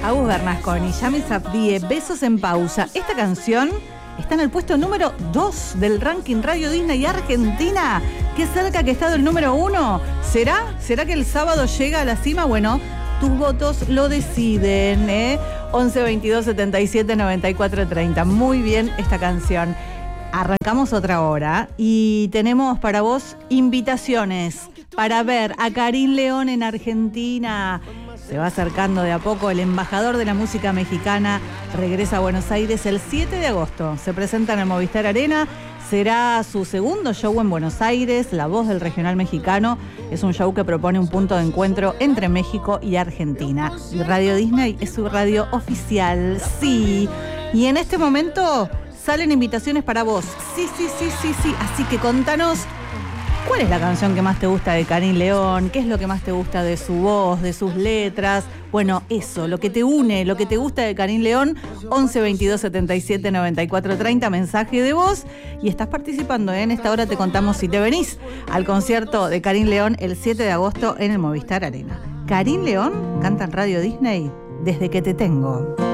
Agus Bernasconi, Yami Sabdie, Besos en Pausa. Esta canción está en el puesto número 2 del ranking Radio Disney Argentina. Qué cerca que está del número 1. ¿Será? ¿Será que el sábado llega a la cima? Bueno, tus votos lo deciden, 11 22 77 94 30. Muy bien esta canción. Arrancamos otra hora y tenemos para vos invitaciones para ver a Karin León en Argentina. Se va acercando de a poco el embajador de la música mexicana. Regresa a Buenos Aires el 7 de agosto. Se presenta en el Movistar Arena. Será su segundo show en Buenos Aires, La Voz del Regional Mexicano. Es un show que propone un punto de encuentro entre México y Argentina. Y Radio Disney es su radio oficial, sí. Y en este momento salen invitaciones para vos. Sí. Así que contanos, ¿cuál es la canción que más te gusta de Karin León? ¿Qué es lo que más te gusta de su voz, de sus letras? Bueno, eso, lo que te une, lo que te gusta de Karin León. 11 22 77 94 30, mensaje de voz. Y estás participando, En esta hora te contamos si te venís al concierto de Karin León el 7 de agosto en el Movistar Arena. Karin León canta en Radio Disney Desde que te tengo.